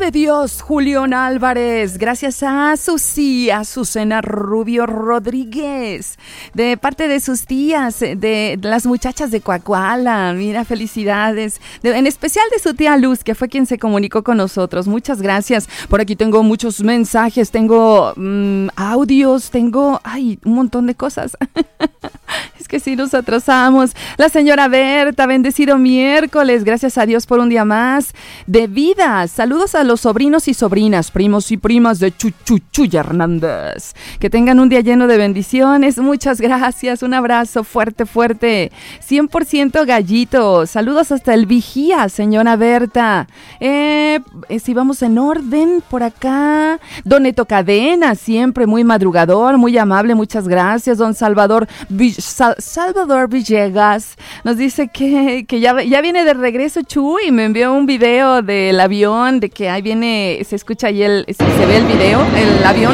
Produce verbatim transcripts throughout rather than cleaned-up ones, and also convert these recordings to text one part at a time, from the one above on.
de Dios, Julián Álvarez. Gracias a Susi, a Susana Rubio Rodríguez. De parte de sus tías, de las muchachas de Coahuila. Mira, felicidades. De, en especial de su tía Luz, que fue quien se comunicó con nosotros. Muchas gracias. Por aquí tengo muchos mensajes, tengo mmm, audios, tengo, ay, un montón de cosas. Es que sí nos atrasamos. La señora Berta, bendecido miércoles. Gracias a Dios por un día más de vida. Saludos a los sobrinos y sobrinas, primos y primas de Chuchuchuy Hernández. Que tengan un día lleno de bendiciones. Muchas gracias. Un abrazo fuerte, fuerte. cien por ciento gallito. Saludos hasta el Vigía, señora Berta. Eh, si vamos en orden por acá. Don Neto Cadena, siempre muy madrugador, muy amable. Muchas gracias. Don Salvador Vill- Sal- Salvador Villegas nos dice que, que ya, ya viene de regreso Chuy. Me envió un video del avión, de que ahí viene, se escucha ahí el, se, se ve el video, el avión.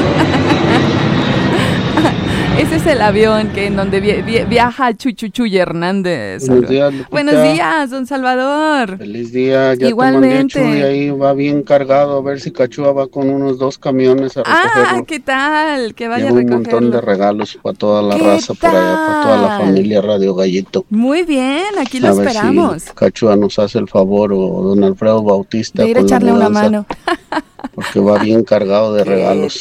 Ese es el avión que en donde vi, vi, viaja Chuchuchuy Hernández. Buenos días, Lupita. Buenos días, don Salvador. Feliz día. Ya Igualmente. te mandé a Chuy, ahí va bien cargado. A ver si Cachúa va con unos dos camiones a recogerlo. Ah, ¿qué tal? Que vaya Lleva a recogerlo. un montón de regalos para toda la ¿Qué raza por allá, para toda la tal? familia Radio Gallito. Muy bien, aquí lo A ver esperamos. si Cachúa nos hace el favor, o don Alfredo Bautista, De ir a con la echarle una mudanza, mano. porque va bien cargado de regalos.